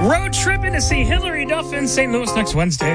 Road tripping to see Hilary Duff in St. Louis next Wednesday.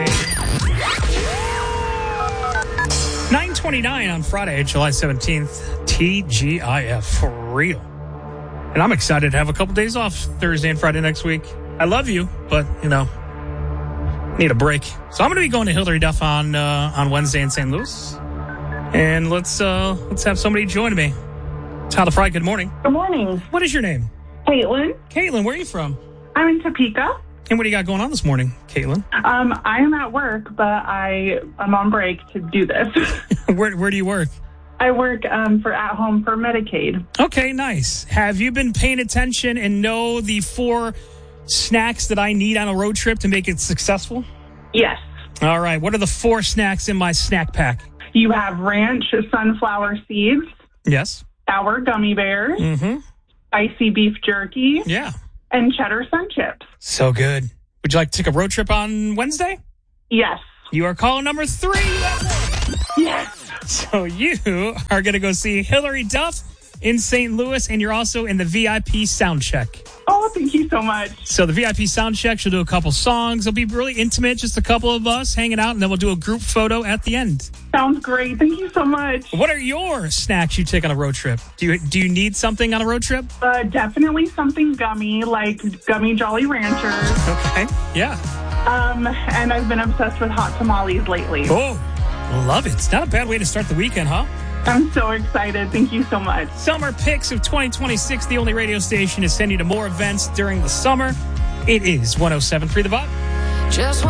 9:29 on Friday, July 17th. TGIF for real. And I'm excited to have a couple days off Thursday and Friday next week. I love you, but, need a break. So I'm going to be going to Hilary Duff on Wednesday in St. Louis. And let's have somebody join me. Tyler Fry, good morning. Good morning. What is your name? Caitlin. Caitlin, where are you from? I'm in Topeka. And what do you got going on this morning, Caitlin? I am at work, but I'm on break to do this. Where do you work? I work for At Home for Medicaid. Okay, nice. Have you been paying attention and know the 4 snacks that I need on a road trip to make it successful? Yes. All right. What are the 4 snacks in my snack pack? You have ranch sunflower seeds. Yes. Sour gummy bears. Mm-hmm. Spicy beef jerky. Yeah. And cheddar sun chips. So good. Would you like to take a road trip on Wednesday? Yes. You are call number 3. Yes. So you are going to go see Hilary Duff in St. Louis, and you're also in the VIP sound check. Oh, thank you so much. So the VIP sound check, she'll do a couple songs. It'll be really intimate, just a couple of us hanging out, and then we'll do a group photo at the end. Sounds great. Thank you so much. What are your snacks you take on a road trip? Do you need something on a road trip? Definitely something gummy, like gummy Jolly Ranchers. Okay, yeah. And I've been obsessed with hot tamales lately. Oh, love it. It's not a bad way to start the weekend, huh? I'm so excited. Thank you so much. Summer Picks of 2026, the only radio station is sending you to more events during the summer. It is 107.3 The Vibe.